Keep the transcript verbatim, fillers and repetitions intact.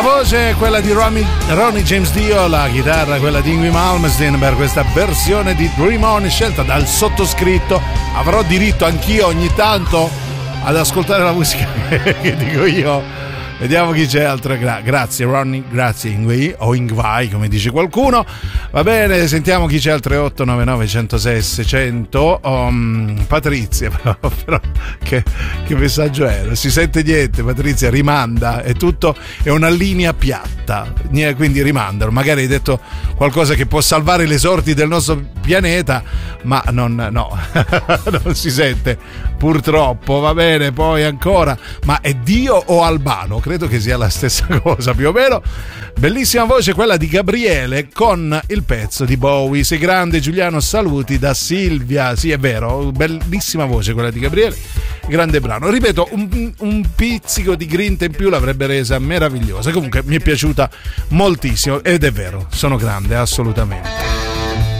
La voce è quella di Ronnie, Ronnie James Dio, la chitarra quella di Yngwie Malmsteen per questa versione di Dream On scelta dal sottoscritto. Avrò diritto anch'io ogni tanto ad ascoltare la musica che dico io. Vediamo chi c'è altro. Gra- grazie Ronnie, grazie Yngwie o Yngwie come dice qualcuno. Va bene, sentiamo chi c'è al tre otto nove nove uno zero sei sei zero zero. um, Patrizia però, però che, che messaggio è? Non si sente niente. Patrizia rimanda, è tutto, è una linea piatta, quindi rimandalo. Magari hai detto qualcosa che può salvare le sorti del nostro pianeta, ma non, no non si sente purtroppo. Va bene, poi ancora, ma è Dio o Albano? Credo che sia la stessa cosa più o meno. Bellissima voce quella di Gabriele con il pezzo di Bowie. Sei grande Giuliano, saluti da Silvia. Sì, è vero, bellissima voce quella di Gabriele, grande brano. Ripeto, un, un pizzico di grinta in più l'avrebbe resa meravigliosa. Comunque mi è piaciuta moltissimo ed è vero, sono grande assolutamente.